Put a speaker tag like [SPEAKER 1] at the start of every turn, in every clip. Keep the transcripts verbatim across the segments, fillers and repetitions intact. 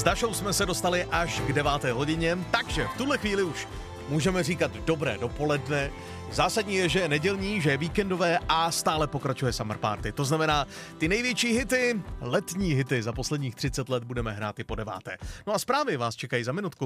[SPEAKER 1] S Dašou jsme se dostali až k deváté hodině, takže v tuhle chvíli už můžeme říkat dobré dopoledne. Zásadní je, že je nedělní, že je víkendové a stále pokračuje Summer Party. To znamená, ty největší hity, letní hity za posledních třicet let budeme hrát i po deváté. No a zprávy vás čekají za minutku.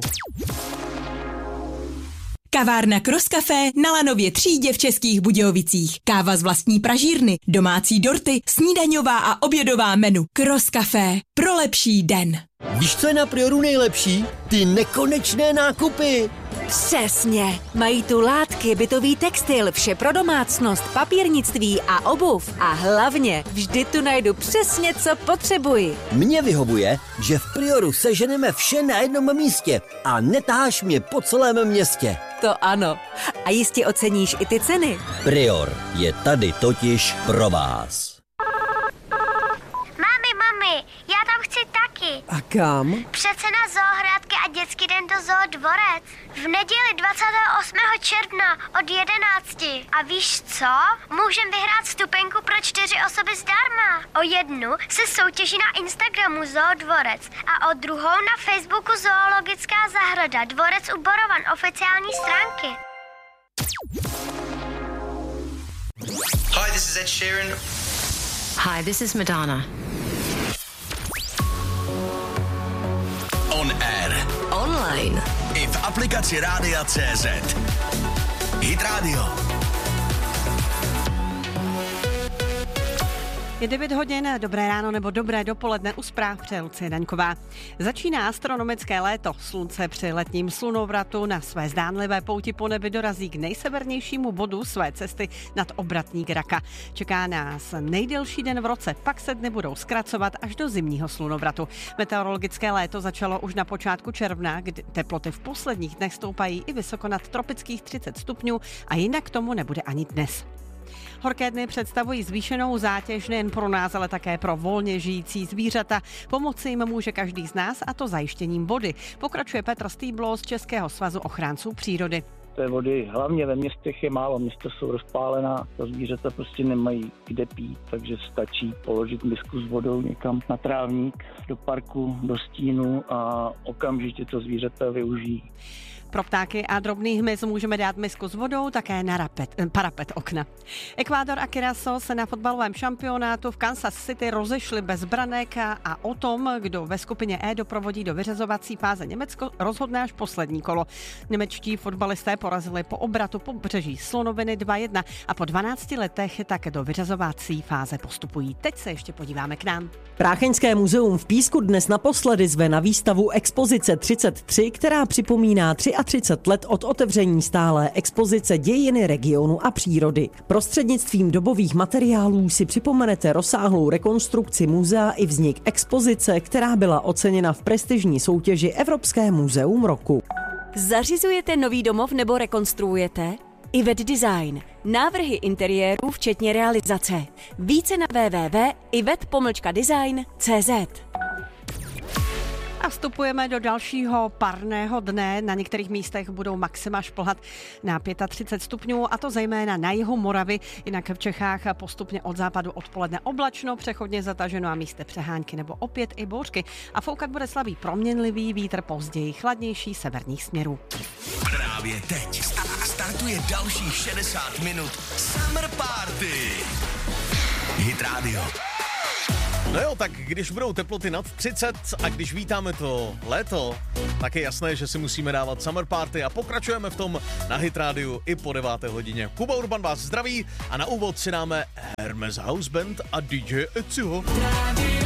[SPEAKER 2] Kavárna Cross Café na Lanově třídě v Českých Budějovicích. Káva z vlastní pražírny, domácí dorty, snídaňová a obědová menu. Cross Café pro lepší den.
[SPEAKER 3] Víš, co je na Prioru nejlepší? Ty nekonečné nákupy.
[SPEAKER 4] Přesně. Mají tu látky, bytový textil, vše pro domácnost, papírnictví a obuv. A hlavně vždy tu najdu přesně, co potřebuji.
[SPEAKER 3] Mně vyhovuje, že v Prioru seženeme vše na jednom místě a netáháš mě po celém městě.
[SPEAKER 4] To ano. A jistě oceníš i ty ceny.
[SPEAKER 3] Prior je tady totiž pro vás.
[SPEAKER 5] Mami, mami, já tam chci taky.
[SPEAKER 6] A kam?
[SPEAKER 5] Přece na Zoohrádky a dětský den do Zoodvorec. V neděli dvacátého osmého června od jedenácti. A víš co? Můžem vyhrát vstupenku pro čtyři osoby zdarma. O jednu se soutěží na Instagramu Zoodvorec a o druhou na Facebooku Zoologická zahrada Dvorec u Borovan oficiální stránky.
[SPEAKER 7] Hi, this is Ed Sheeran.
[SPEAKER 8] Hi, this is Madonna.
[SPEAKER 7] On air.
[SPEAKER 8] Online.
[SPEAKER 7] I v aplikaci Rádia C Z. Hit Radio.
[SPEAKER 6] Je devět hodin, dobré ráno nebo dobré dopoledne, u zpráv přeje Lucie Daňková. Začíná astronomické léto. Slunce při letním slunovratu na své zdánlivé pouti po nebi dorazí k nejsevernějšímu bodu své cesty nad obratník Raka. Čeká nás nejdelší den v roce, pak se dny budou zkracovat až do zimního slunovratu. Meteorologické léto začalo už na počátku června, kdy teploty v posledních dnech stoupají i vysoko nad tropických třicet stupňů a jinak tomu nebude ani dnes. Horké dny představují zvýšenou zátěž nejen pro nás, ale také pro volně žijící zvířata. Pomoci jim může každý z nás, a to zajištěním vody. Pokračuje Petr Stýblo z Českého svazu ochránců přírody.
[SPEAKER 9] Té vody hlavně ve městech je málo, města jsou rozpálená, ta zvířata prostě nemají kde pít, takže stačí položit misku s vodou někam na trávník, do parku, do stínu a okamžitě to zvířata využijí.
[SPEAKER 6] Pro ptáky a drobný hmyz můžeme dát misku s vodou také na rapet, parapet okna. Ekvádor a Curaçao se na fotbalovém šampionátu v Kansas City rozešli bez branek a, a o tom, kdo ve skupině E doprovodí do vyřazovací fáze Německo, rozhodne až poslední kolo. Němečtí fotbalisté porazili po obratu pobřeží Slonoviny dva jedna a po dvanácti letech také do vyřazovací fáze postupují. Teď se ještě podíváme k nám.
[SPEAKER 10] Prácheňské muzeum v Písku dnes naposledy zve na výstavu Expozice třicet tři, která připomíná třicet tři let od otevření stálé expozice Dějiny regionu a přírody. Prostřednictvím dobových materiálů si připomenete rozsáhlou rekonstrukci muzea i vznik expozice, která byla oceněna v prestižní soutěži Evropské muzeum roku.
[SPEAKER 4] Zařizujete nový domov nebo rekonstruujete? Ivet Design. Návrhy interiérů včetně realizace. Více na w w w tečka ivet pomlčka design tečka c z.
[SPEAKER 6] A vstupujeme do dalšího parného dne. Na některých místech budou maxima šplhat na třicet pět stupňů, a to zejména na jihu Moravy. Jinak v Čechách postupně od západu odpoledne oblačno, přechodně zataženo a místy přehánky nebo opět i bouřky. A foukat bude slabý proměnlivý vítr, později chladnější severních směrů.
[SPEAKER 7] Právě teď startuje dalších šedesát minut Summer Party. Hit Radio.
[SPEAKER 1] No jo, tak když budou teploty nad třicet a když vítáme to léto, tak je jasné, že si musíme dávat Summer Party a pokračujeme v tom na Hit Rádiu i po deváté hodině. Kuba Urban vás zdraví a na úvod si dáme Hermes House Band a D J Ezio.